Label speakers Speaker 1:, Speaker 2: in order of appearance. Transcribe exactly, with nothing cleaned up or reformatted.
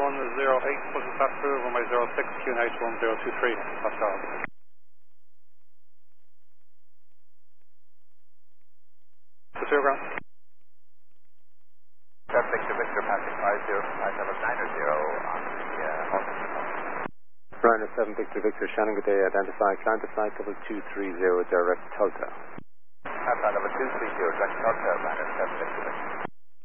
Speaker 1: one zero eight, pushing flat through, runway zero six, Q N H one zero two three, Pascal. Zero ground.
Speaker 2: seven Victor Victor passing five zero five seven nine zero on the uh, altitude.
Speaker 3: Ryanair seven Victor Victor, Shannon, good day, identify, climb to flight level two three zero, direct Tulsa.
Speaker 2: Climb level two three zero, direct Tulsa, Ryanair seven Victor Victor.